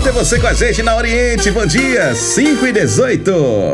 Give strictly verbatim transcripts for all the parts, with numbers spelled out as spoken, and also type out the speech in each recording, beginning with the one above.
ter você com a gente na Oriente. Bom dia, cinco e dezoito.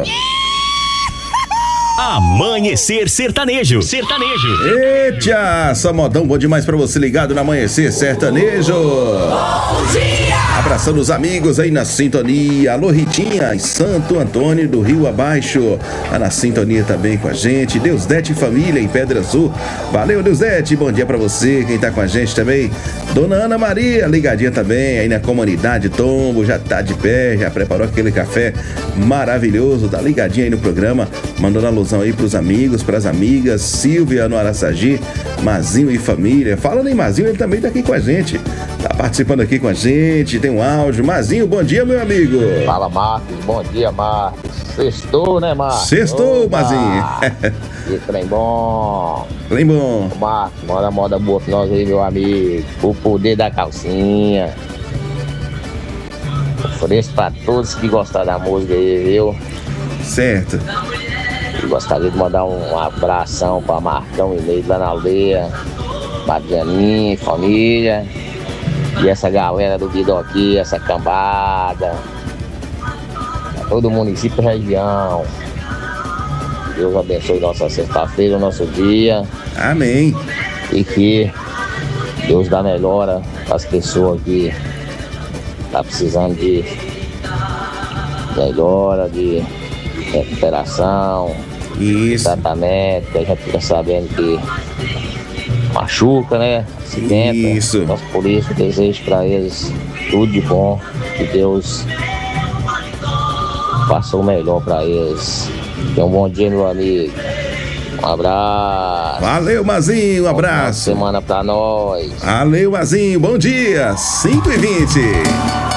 Amanhecer Sertanejo. Sertanejo. Eita, só modão bom demais pra você ligado no Amanhecer Sertanejo. Bom dia! Abraçando os amigos aí na sintonia. Alô, Ritinha, em Santo Antônio do Rio Abaixo. Tá na sintonia também com a gente. Deusdete Família em Pedra Azul. Valeu, Deusdete. Bom dia pra você. Quem tá com a gente também? Dona Ana Maria, ligadinha também aí na comunidade Tombo. Já tá de pé, já preparou aquele café maravilhoso. Tá ligadinha aí no programa. Mandando alusão aí pros amigos, pras amigas. Silvia no Araçagi, Mazinho e família. Falando em Mazinho, ele também tá aqui com a gente. Tá participando aqui com a gente, tem um áudio. Mazinho, bom dia, meu amigo. Fala, Marcos, bom dia, Marcos. Sextou, né, Marcos? Sextou, Opa! Mazinho. E trem bom. Trem bom. Marcos, manda moda boa pra nós aí, meu amigo. O poder da calcinha. Ofereço pra todos que gostam da música aí, viu? Certo. Eu gostaria de mandar um abração pra Marcão e Neide lá na aldeia, pra Janinha e família. E essa galera do Guidó aqui, essa cambada, todo o município e região. Deus abençoe nossa sexta-feira, o nosso dia. Amém. E que Deus dá melhora às pessoas que tá precisando de melhora, de recuperação, Isso. tratamento, que a gente fica sabendo que machuca, né? Acidenta. Isso. Então, por isso, desejo para eles tudo de bom. Que Deus faça o melhor para eles. Tenha um bom dia, meu amigo. Um abraço. Valeu, Mazinho. Um abraço. Boa semana para nós. Valeu, Mazinho. Bom dia. cinco e vinte.